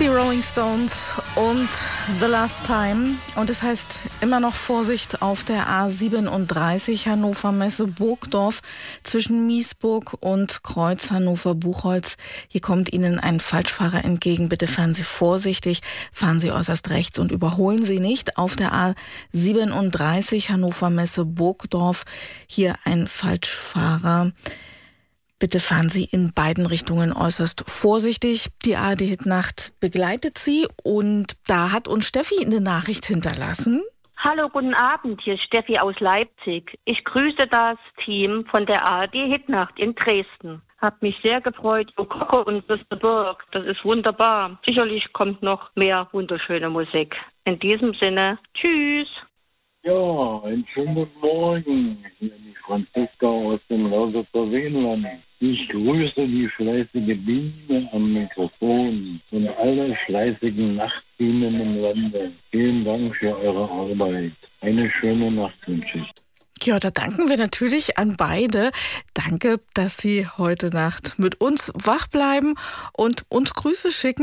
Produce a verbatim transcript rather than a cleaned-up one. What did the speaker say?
Die Rolling Stones und The Last Time. Und es heißt immer noch Vorsicht auf der A siebenunddreißig Hannover Messe Burgdorf zwischen Miesburg und Kreuz Hannover-Buchholz. Hier kommt Ihnen ein Falschfahrer entgegen. Bitte fahren Sie vorsichtig, fahren Sie äußerst rechts und überholen Sie nicht. Auf der A siebenunddreißig Hannover Messe Burgdorf hier ein Falschfahrer. Bitte fahren Sie in beiden Richtungen äußerst vorsichtig. Die A R D-Hitnacht begleitet Sie und da hat uns Steffi eine Nachricht hinterlassen. Hallo, guten Abend, hier ist Steffi aus Leipzig. Ich grüße das Team von der A R D-Hitnacht in Dresden. Hab mich sehr gefreut, O Koko und Burg, das ist wunderbar. Sicherlich kommt noch mehr wunderschöne Musik. In diesem Sinne, tschüss. Ja, einen schönen guten Morgen. Hier die Franziska aus dem Lausitzer Seenland. Ich grüße die fleißige Biene am Mikrofon und alle fleißigen Nachtbienen im Lande. Vielen Dank für eure Arbeit. Eine schöne Nacht wünsche ich. Ja, da danken wir natürlich an beide. Danke, dass Sie heute Nacht mit uns wach bleiben und uns Grüße schicken.